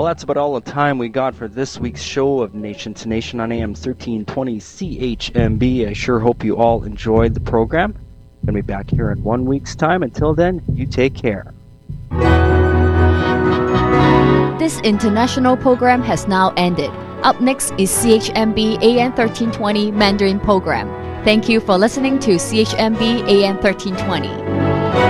Well, that's about all the time we got for this week's show of Nation to Nation on AM 1320 CHMB. I sure hope you all enjoyed the program. Going to be back here in 1 week's time. Until then, you take care. This international program has now ended. Up next is CHMB AM 1320 Mandarin program. Thank you for listening to CHMB AM 1320.